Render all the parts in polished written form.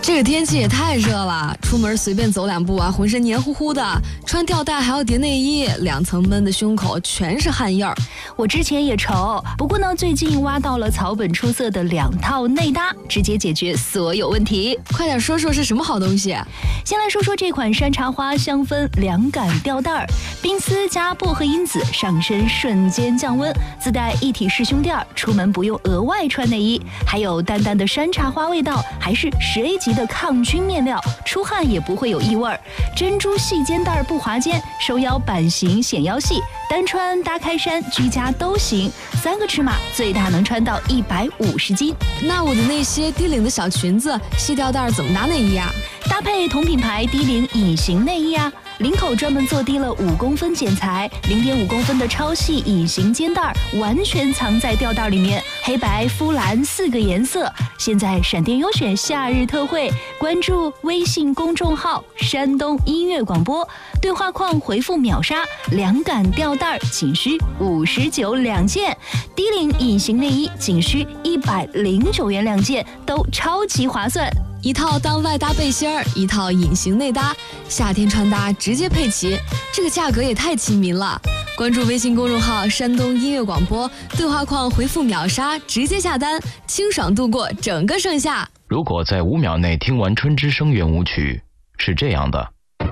这个天气也太热了，出门随便走两步啊，浑身黏糊糊的，穿吊带还要叠内衣，2层闷的胸口全是汗印儿。 我之前也愁，不过呢，最近挖到了草本出色的2套内搭，直接解决所有问题。 快点说说是什么好东西？ 先来说说这款山茶花香氛凉感吊带，冰丝加薄荷因子，上身瞬间降温，自带一体式胸垫，出门不用额外穿内衣，还有淡淡的山茶花味道，还是10A 级的抗菌面料，出汗也不会有异味。珍珠细肩带不滑肩，收腰版型显腰细，单穿搭开衫居家都行，3个尺码最大能穿到150斤。 那我的那些低领的小裙子、细吊带怎么搭内衣啊？ 搭配同品牌低领隐形内衣啊，领口专门做低了5公分剪裁，0.5公分的超细隐形肩带，完全藏在吊带里面，黑白肤蓝4个颜色。现在闪电优选夏日特惠，关注微信公众号山东音乐广播，对话框回复秒杀凉感吊带仅需59两件，低领隐形内衣仅需109元2件，都超级划算。 一套当外搭背心儿，一套隐形内搭，夏天穿搭直接配齐，这个价格也太亲民了。关注微信公众号山东音乐广播，对话框回复秒杀直接下单，清爽度过整个盛夏。 如果在5秒内听完春之声圆舞曲，是这样的；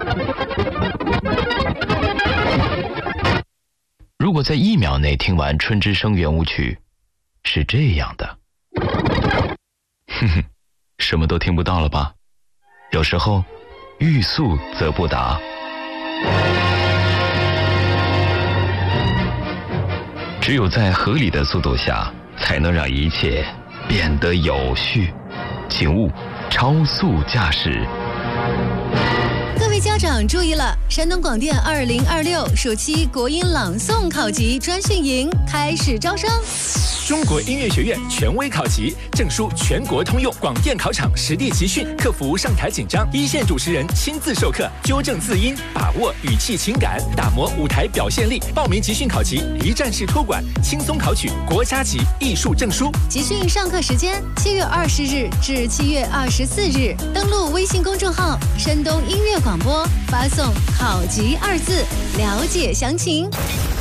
如果在1秒内听完春之声圆舞曲，是这样的。哼哼，什么都听不到了吧？有时候欲速则不达。只有在合理的速度下，才能让一切变得有序。请勿超速驾驶。 各位家长注意了，山东广电2026暑期国音朗诵考级专训营开始招生。 中国音乐学院权威考级，证书全国通用，广电考场实地集训，克服上台紧张，一线主持人亲自授课，纠正字音，把握语气情感，打磨舞台表现力。报名集训考级，一站式托管，轻松考取国家级艺术证书。 集训上课时间7月20日至7月24日，登录微信公众号山东音乐广播，发送考级2字了解详情。